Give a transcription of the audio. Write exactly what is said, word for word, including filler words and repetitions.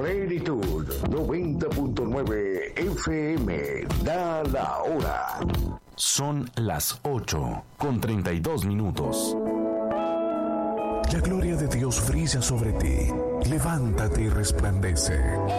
Plenitud noventa punto nueve F M. Da la hora. Son las ocho con treinta y dos minutos. La gloria de Dios brilla sobre ti. Levántate y resplandece.